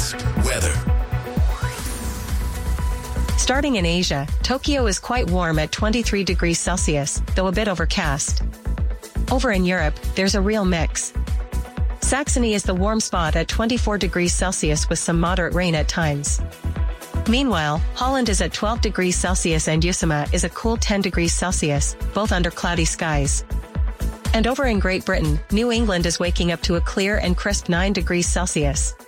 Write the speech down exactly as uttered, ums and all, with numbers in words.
Trends. Weather. Starting in Asia, Tokyo is quite warm at twenty-three degrees Celsius, though a bit overcast. Over in Europe, there's a real mix. Saxony is the warm spot at twenty-four degrees Celsius with some moderate rain at times. Meanwhile, Holland is at twelve degrees Celsius and Usama is a cool ten degrees Celsius, both under cloudy skies. And over in Great Britain, New England is waking up to a clear and crisp nine degrees Celsius.